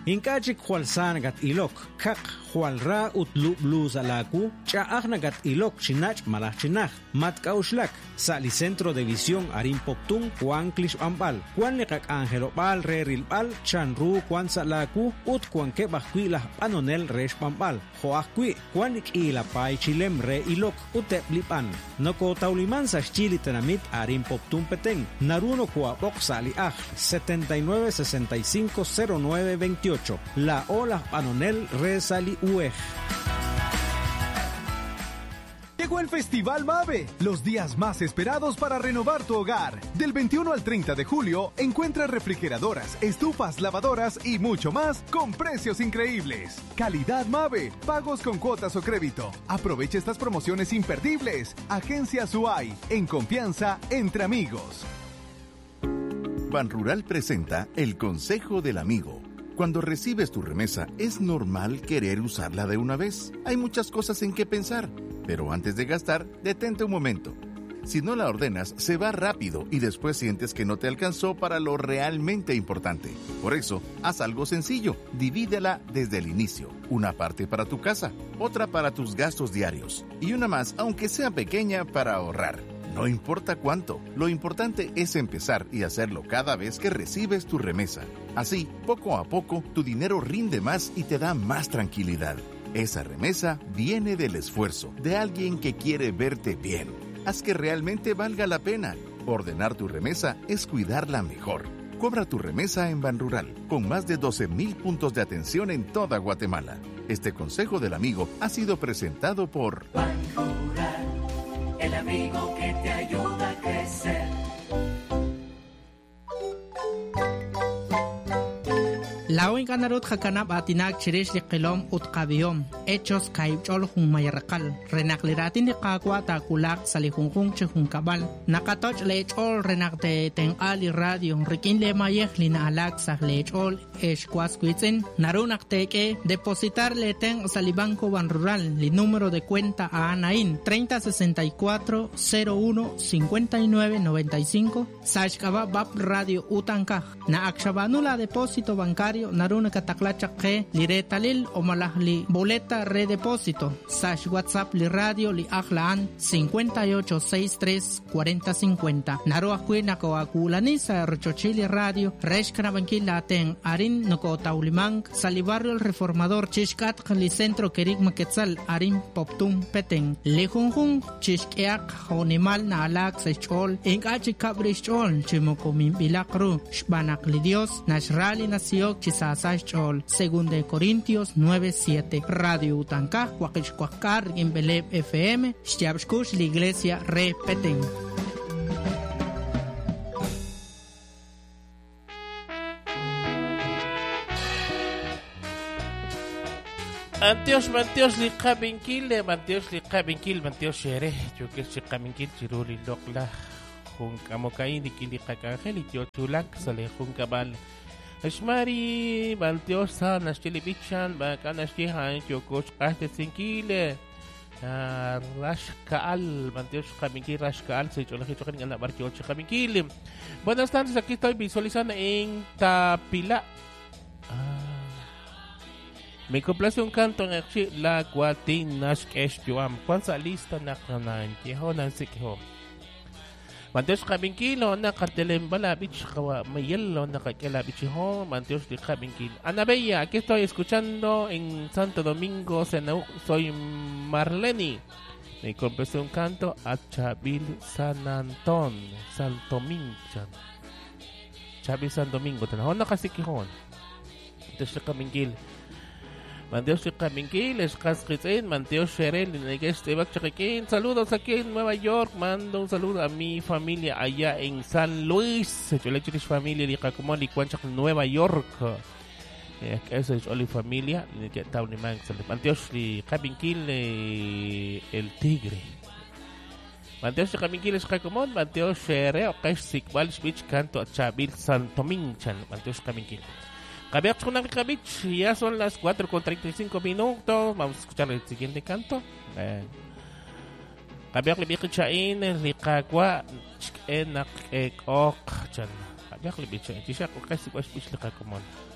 Inkachik hualsan gat ilok, kak hualra utlu blues alaku, chaagna gat ilok chinach malach chinach, matkauslak, sali centro de visión arin poptun, Juan Klish Ambal, Juan Lekak Angelo Bal, Rerilbal, Chanru, Juan Salaku, Ut Juan Kebakui Panonel Resh Pambal, Joakui, Juan Ila Pai Chilem Re Ilok, Uteplipan, Noko Tauliman sa Chili Tenamit arin poptun peteng, Naruno Kuapok Sali Aj, 79650928, La Ola Panonel Re Sali Uej. Llegó el Festival Mave, los días más esperados para renovar tu hogar. Del 21 al 30 de julio, encuentra refrigeradoras, estufas, lavadoras y mucho más con precios increíbles. Calidad Mave, pagos con cuotas o crédito. Aprovecha estas promociones imperdibles. Agencia SUAY, en confianza entre amigos. Banrural presenta el Consejo del Amigo. Cuando recibes tu remesa, es normal querer usarla de una vez. Hay muchas cosas en que pensar, pero antes de gastar, detente un momento. Si no la ordenas, se va rápido y después sientes que no te alcanzó para lo realmente importante. Por eso, haz algo sencillo. Divídela desde el inicio. Una parte para tu casa, otra para tus gastos diarios y una más, aunque sea pequeña, para ahorrar. No importa cuánto, lo importante es empezar y hacerlo cada vez que recibes tu remesa. Así, poco a poco, tu dinero rinde más y te da más tranquilidad. Esa remesa viene del esfuerzo de alguien que quiere verte bien. Haz que realmente valga la pena. Ordenar tu remesa es cuidarla mejor. Cobra tu remesa en Banrural, con más de 12,000 puntos de atención en toda Guatemala. Este consejo del amigo ha sido presentado por Banrural, el amigo que te ayuda a crecer. Lawin kanarut hakanap atinak chirish di qilom utqabiyom hechos kaibchol hung mayarqal renakliratin di qaqwa takulak salihungkung chihung kabal nakatoch lechol renakte tenqali radio rikin le mayeh lina alak sah lechol eshkwas kuitzen narunak teke depositar le ten salibanco Banrural li número de cuenta a Anain 3064 01 59 95 sashkaba bab radio utankaj na akshabanula depósito bancario naruna kataklachak ke liretalil o malahli boleta redepósito sash WhatsApp li radio li aklaan 58634050 naruah kwi nakawakulani sa Rochochili radio resh kanabankin laten arin nako taulimang sa barrio El Reformador chishkat li centro kerik maketzal arin poptum peteng lihunghung chishkiak honimal na alak sa chol inkachi kabrish chol chimokomim bilakru shbanak li Dios nashrali nasiyok chisasay chol según de Corintios 9:7 Radio Utankaj Huaquichcuascar en Beleb FM Shtiabshkush la iglesia repeten. Mantios liqabinkil mantios shere yo que liqabinkil chiruli lokla jun kamokai nikili kakangel yo tulak sale jun kabal Ashmari mantios sa nashili bichan ba kanashki han yo coach qahte sinkile Rashkaal mantios kabinkil Rashkaal se yo lejito kan anak barkio kabinkil. Buenas tardes, aquí estoy visualizando en Tapila. Me complace un canto en el la guatin nash kesh joam. ¿Cuánta lista na kanan? Kiho nansikho. Mantios kabinkilo na kartelen bala bich kawa mayelo na kakela bichiho. Mantios de kabinkil. Ana Bella, aquí estoy escuchando en Santo Domingo. Soy Marleni. Me complace un canto a Chabil San Antón. Santo Minchan. Chabil San Domingo. Tanahon na kasi kihon. Mantios de kabinkil. Manteos Chicaminquil, Escasquitzin, Manteos Sherel, Neguestebak Chiquiquín. Saludos aquí en Nueva York. Mando un saludo a mi familia allá en San Luis. Yo le he dicho familia de Jacomón y Cuanchac, Nueva York. Esa es la familia. Manteos Chicaminquil, el tigre. Manteos Chicaminquil, Jacomón, Manteos Sherel, Kessikbal, Speech, Canto a Chabil Santo Minchan, Manteos Chicaminquil. Cabich con Cabich, ya son las 4:35 minutos. Vamos a escuchar el siguiente canto. Cabich le bichain, le cagua, enak ek ok, chan. Cabich le bichain, tisha ko kasi ko speech le kakomon.